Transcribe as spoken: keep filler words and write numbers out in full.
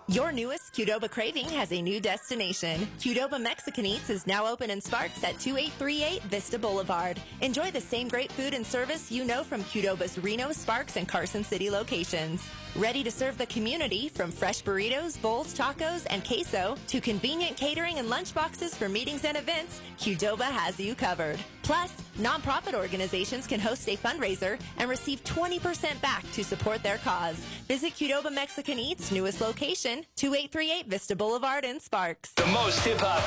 Your newest Qdoba craving has a new destination. Qdoba Mexican Eats is now open in Sparks at two eight three eight Vista Boulevard. Enjoy the same great food and service you know from Qdoba's Reno, Sparks, and Carson City locations. Ready to serve the community from fresh burritos, bowls, tacos, and queso to convenient catering and lunch boxes for meetings and events, Qdoba has you covered. Plus, nonprofit organizations can host a fundraiser and receive twenty percent back to support their cause. Visit Qdoba Mexican Eats' newest location, two eight three eight Vista Boulevard in Sparks. The most hip-hop